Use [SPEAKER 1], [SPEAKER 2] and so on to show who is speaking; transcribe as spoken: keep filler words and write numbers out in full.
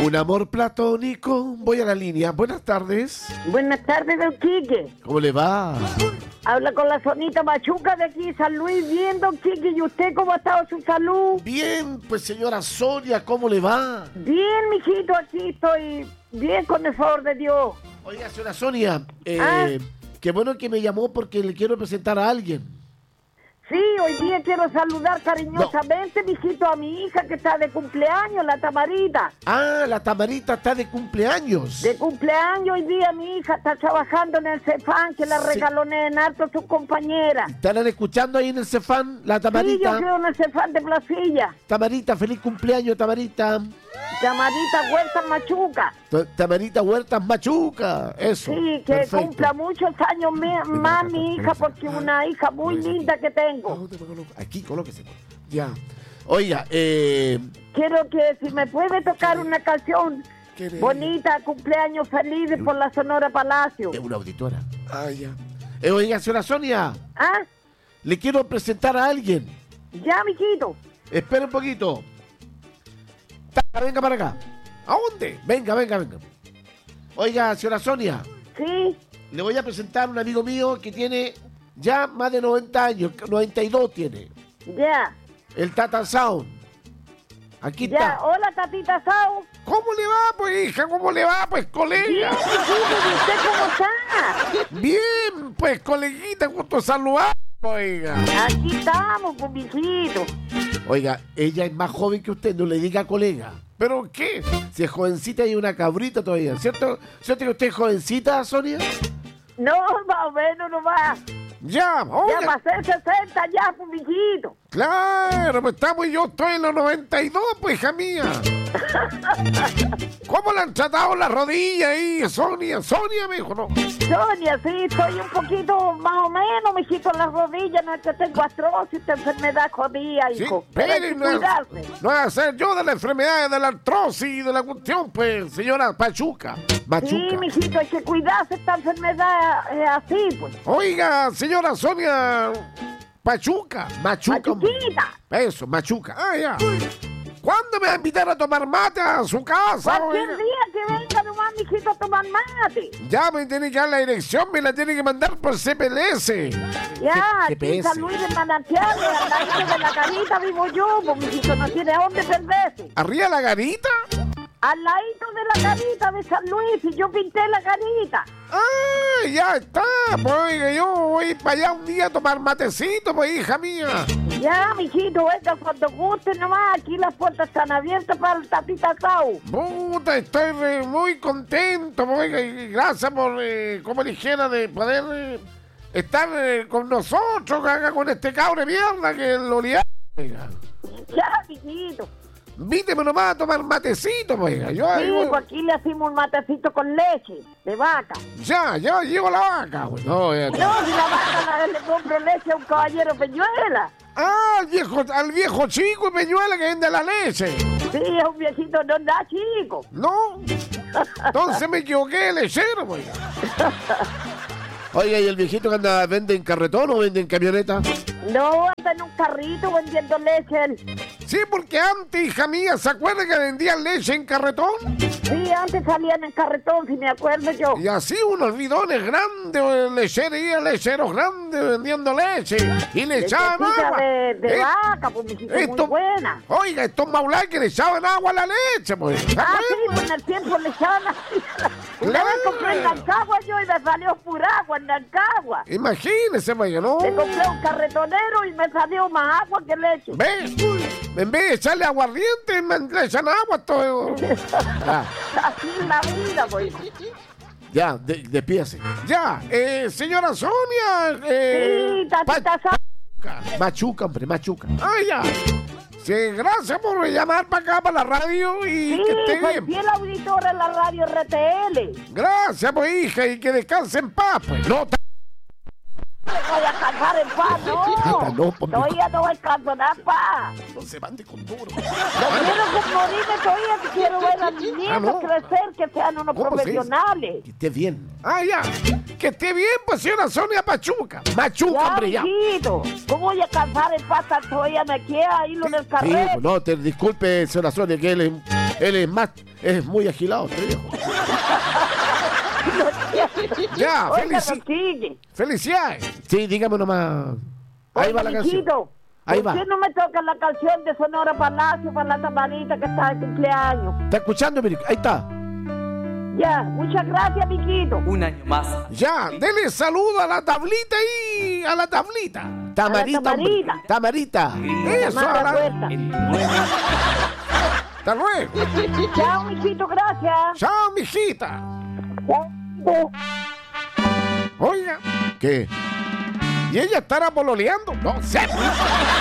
[SPEAKER 1] Un amor platónico. Voy a la línea. Buenas tardes.
[SPEAKER 2] Buenas tardes, don Quique.
[SPEAKER 1] ¿Cómo le va?
[SPEAKER 2] Habla con la Sonita Machuca de aquí, San Luis. Bien, don Quique. ¿Y usted cómo ha estado su salud?
[SPEAKER 1] Bien, pues señora Sonia, ¿cómo le va?
[SPEAKER 2] Bien, mijito, aquí estoy bien con el favor de Dios.
[SPEAKER 1] Oiga, señora Sonia, eh,
[SPEAKER 2] ¿Ah?
[SPEAKER 1] qué bueno que me llamó porque le quiero presentar a alguien.
[SPEAKER 2] Sí, hoy día quiero saludar cariñosamente, no. mijito, a mi hija que está de cumpleaños, la Tamarita.
[SPEAKER 1] Ah, la Tamarita está de cumpleaños.
[SPEAKER 2] De cumpleaños hoy día mi hija está trabajando en el Cefán, que la
[SPEAKER 1] Sí.
[SPEAKER 2] regaloné en alto sus compañeras.
[SPEAKER 1] ¿Están escuchando ahí en el Cefán, la
[SPEAKER 2] Sí,
[SPEAKER 1] Tamarita?
[SPEAKER 2] yo creo en el Cefán de Placilla.
[SPEAKER 1] Tamarita, feliz cumpleaños, Tamarita.
[SPEAKER 2] Tamarita Huerta Machuca.
[SPEAKER 1] Ta- Tamarita Huertas Machuca, eso.
[SPEAKER 2] Sí, que
[SPEAKER 1] perfecto.
[SPEAKER 2] cumpla muchos años me- más mi hija, porque es una hija muy linda que tengo.
[SPEAKER 1] Aquí, colóquese. Ya. Oiga, eh...
[SPEAKER 2] Quiero que si me puede tocar una canción bonita, cumpleaños feliz por la Sonora Palacio.
[SPEAKER 1] es una auditora. Ah, ya. Eh, oiga, señora Sonia,
[SPEAKER 2] ¿Ah?
[SPEAKER 1] le quiero presentar a alguien.
[SPEAKER 2] Ya, mijito.
[SPEAKER 1] Espera un poquito. Ta- Venga para acá. ¿A dónde? Venga, venga, venga. Oiga, señora Sonia,
[SPEAKER 2] Sí.
[SPEAKER 1] le voy a presentar a un amigo mío que tiene ya más de noventa años, noventa y dos tiene.
[SPEAKER 2] Ya.
[SPEAKER 1] El Tata Sound. Aquí
[SPEAKER 2] Ya.
[SPEAKER 1] está.
[SPEAKER 2] Hola, Tatita Sao.
[SPEAKER 1] ¿Cómo le va, pues, hija? ¿Cómo le va, pues,
[SPEAKER 2] Bien,
[SPEAKER 1] colega?
[SPEAKER 2] mijito, ¿y usted cómo está?
[SPEAKER 1] Bien, pues, coleguita, gusto saludar, oiga.
[SPEAKER 2] Aquí estamos, pues, mijito.
[SPEAKER 1] Oiga, ella es más joven que usted, no le diga colega. ¿Pero qué? Si es jovencita y una cabrita todavía, ¿cierto? ¿Cierto que usted es jovencita, Sonia?
[SPEAKER 2] No, más o menos nomás.
[SPEAKER 1] Ya, oiga.
[SPEAKER 2] Ya pasé sesenta ya, pues, mijito.
[SPEAKER 1] Claro, pues estamos y yo estoy en los noventa y dos, pues, hija mía. ¿Cómo le han tratado la rodilla ahí, Sonia? Sonia, me dijo, ¿no?
[SPEAKER 2] Sonia, sí, estoy un poquito más o menos, mijito, en las rodillas. No es que tengo artrosis, esta enfermedad jodida,
[SPEAKER 1] Sí,
[SPEAKER 2] hijo. Pero hay
[SPEAKER 1] pero
[SPEAKER 2] que
[SPEAKER 1] no es,
[SPEAKER 2] cuidarse.
[SPEAKER 1] no es hacer yo de la enfermedad, de la artrosis y de la cuestión, pues, señora Pachuca.
[SPEAKER 2] Sí,
[SPEAKER 1] Machuca.
[SPEAKER 2] mijito, hay que cuidarse. Esta enfermedad es así, pues.
[SPEAKER 1] Oiga, señora Sonia Pachuca. Machuca. hombre.
[SPEAKER 2] Machuquita.
[SPEAKER 1] Eso, Machuca. Ah, ya. ¿Cuándo me va a invitar a tomar mate a su casa?
[SPEAKER 2] Cualquier
[SPEAKER 1] oiga?
[SPEAKER 2] día que venga nomás, mijito, a tomar mate.
[SPEAKER 1] Ya me tiene que dar la dirección, me la tiene que mandar por C P L S.
[SPEAKER 2] Ya,
[SPEAKER 1] G-
[SPEAKER 2] aquí en San Luis de Manantiales, al lado de la Garita vivo yo, pues, mijito, no tiene dónde perderse.
[SPEAKER 1] ¿Arriba la garita?
[SPEAKER 2] Al ladito de la Garita de San Luis, y yo pinté la Garita.
[SPEAKER 1] ¡Ah, ya está! Pues, oiga, yo voy para allá un día a tomar matecito, pues, hija mía.
[SPEAKER 2] Ya, mijito, venga cuando guste nomás, aquí las puertas están abiertas para el Tatita Sau.
[SPEAKER 1] Puta, estoy re- muy contento, pues, oiga, y gracias por, eh, como dijera, de poder eh, estar eh, con nosotros, acá con este cabre mierda que lo liamos, oiga.
[SPEAKER 2] Ya, mijito.
[SPEAKER 1] Víteme nomás a tomar matecito, pues, oiga. Yo, ahí
[SPEAKER 2] Sí,
[SPEAKER 1] voy-
[SPEAKER 2] pues aquí le hacemos un matecito con leche de vaca.
[SPEAKER 1] ya, ya llevo la vaca, pues. No, ya está.
[SPEAKER 2] No, si la vaca la- le compro leche a un caballero Peñuela.
[SPEAKER 1] Ah, al viejo, al viejo chico de Peñuela que vende la leche.
[SPEAKER 2] Sí, es un viejito, no da chico.
[SPEAKER 1] No, entonces me equivoqué de lechero, pues. Oiga, ¿y el viejito que anda vende en carretón o vende en camioneta?
[SPEAKER 2] No, anda en un carrito vendiendo leche. él.
[SPEAKER 1] Sí, porque antes, hija mía, ¿se acuerda que vendían leche en carretón?
[SPEAKER 2] Sí, antes salían en carretón, si me acuerdo yo.
[SPEAKER 1] Y así unos bidones grandes, lecherías, lecheros grandes vendiendo leche. Y le echaban
[SPEAKER 2] Lechecita
[SPEAKER 1] agua.
[SPEAKER 2] de, de
[SPEAKER 1] Eh,
[SPEAKER 2] vaca, pues mijito, muy
[SPEAKER 1] esto-
[SPEAKER 2] buena.
[SPEAKER 1] Oiga, estos maulay que le echaban agua a la leche, pues. ¿Se
[SPEAKER 2] Ah, sí,
[SPEAKER 1] acuerda?
[SPEAKER 2] pues en el tiempo le echaban así. Una
[SPEAKER 1] Claro.
[SPEAKER 2] vez compré en Nancagua yo y me salió pura agua en Nancagua.
[SPEAKER 1] Imagínese, pues, ¿no?
[SPEAKER 2] Le compré un carretonero y me salió más agua que leche.
[SPEAKER 1] Ve, en vez de echarle aguardiente, me le echan agua todo. Ah,
[SPEAKER 2] Así es la vida, pues.
[SPEAKER 1] ya, de- despídase. Ya, eh, señora Sonia. Eh,
[SPEAKER 2] Sí, Tatita Sau.
[SPEAKER 1] Pachuca, Machuca, hombre, Machuca. Ah, ya. Sí, gracias por llamar para acá, para la radio y
[SPEAKER 2] Sí,
[SPEAKER 1] que esté
[SPEAKER 2] soy
[SPEAKER 1] bien.
[SPEAKER 2] fiel auditor en la radio R T L.
[SPEAKER 1] Gracias, pues, hija, y que descanse en paz, pues. No, ta-
[SPEAKER 2] No voy a descansar en paz,
[SPEAKER 1] Tata,
[SPEAKER 2] no.
[SPEAKER 1] no, por mi-
[SPEAKER 2] Todavía no descanso en paz.
[SPEAKER 1] no se mande con duro.
[SPEAKER 2] No quiero que morirme todavía, que quiero ver a mis nietos
[SPEAKER 1] Ah, no.
[SPEAKER 2] crecer, que sean unos
[SPEAKER 1] ¿Cómo se dice?
[SPEAKER 2] profesionales.
[SPEAKER 1] Que esté bien. Ah, ya. Que esté bien, pues, señora Sonia Pachuca. Machuca,
[SPEAKER 2] Ya,
[SPEAKER 1] hombre, ya.
[SPEAKER 2] mijito, ¿cómo voy a descansar en paz? Todavía me queda irlo en el
[SPEAKER 1] Sí,
[SPEAKER 2] carrete.
[SPEAKER 1] pues, no, te disculpe, señora Sonia, que él es Él es más, es muy agilado, este viejo. Ya, felici- felicidades. Sí, dígame nomás. Ahí
[SPEAKER 2] Oye,
[SPEAKER 1] va la canción.
[SPEAKER 2] mijito,
[SPEAKER 1] Ahí
[SPEAKER 2] ¿por
[SPEAKER 1] va.
[SPEAKER 2] qué no me toca la canción de Sonora Palacio para la tamarita que está de cumpleaños?
[SPEAKER 1] ¿Está escuchando, Miriam? Ahí está.
[SPEAKER 2] Ya, muchas gracias, mijito.
[SPEAKER 3] Un año más.
[SPEAKER 1] Ya, dele saludo a la tablita y a la tablita. Tamarita.
[SPEAKER 2] tamarita.
[SPEAKER 1] hombre. Tamarita. Eso,
[SPEAKER 2] Manda
[SPEAKER 1] a la-
[SPEAKER 2] vuelta.
[SPEAKER 1] Hasta luego.
[SPEAKER 2] Chao, mijito, gracias.
[SPEAKER 1] Chao, mijita.
[SPEAKER 2] Chao.
[SPEAKER 1] Oiga, ¿qué? ¿Y ella estará pololeando? No sé.